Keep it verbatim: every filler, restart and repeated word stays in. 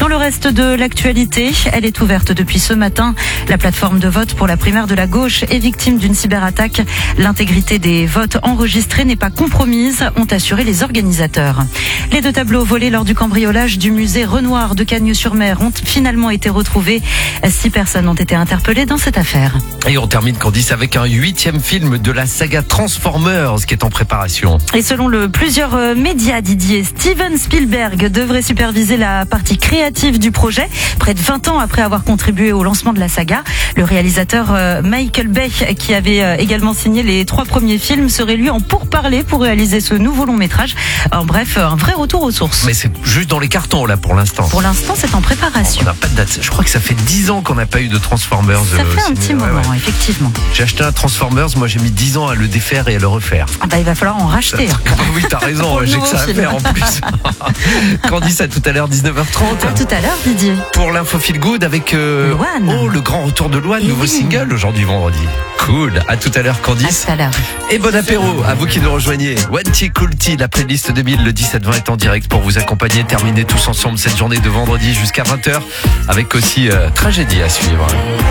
Dans le reste de l'actualité, elle est ouverte depuis ce matin. La plateforme de vote pour la primaire de la gauche est victime d'une cyberattaque. L'intégrité des votes enregistrés n'est pas compromise, ont assuré les organisateurs. Les deux tableaux volés lors du cambriolage du musée Renoir de Cagnes-sur-Mer ont finalement été retrouvés. Six personnes ont été interpellées dans cette affaire. Et on termine, Candice, avec un huitième film de la saga Transformers qui est en préparation. Et selon le plusieurs médias, Didier, Steven Spielberg devrait superviser la partie créative du projet. Près de vingt ans après avoir contribué au lancement de la saga, le réalisateur Michael Bay, qui avait également signé les trois premiers films, serait lui en pourparlers pour réaliser ce nouveau long métrage. En bref, un vrai retour aux sources. Mais c'est juste dans les cartons là pour l'instant. Pour l'instant, c'est en préparation. On n'a pas de date. Je crois que ça fait dix ans qu'on n'a pas eu de Transformers. Ça fait un petit ouais, moment, ouais. effectivement. J'ai acheté un Transformers, moi j'ai mis dix ans à le défaire et à le refaire. Ah bah il va falloir en racheter. Oui, t'as raison, j'ai que ça à faire en plus. Candice, à tout à l'heure, dix-neuf heures trente. À tout à l'heure, Didier. Pour l'info feel good avec euh, Louane. Oh, le grand retour de Louane, Et nouveau oui. single aujourd'hui vendredi. Cool. À tout à l'heure, À Candice. tout à l'heure. Et bon apéro à vous qui nous rejoignez. Wanty Coolty, la playlist deux mille, le dix-sept vingt est en direct pour vous accompagner, terminer tous ensemble cette journée de vendredi jusqu'à vingt heures avec aussi euh, tragédie à suivre.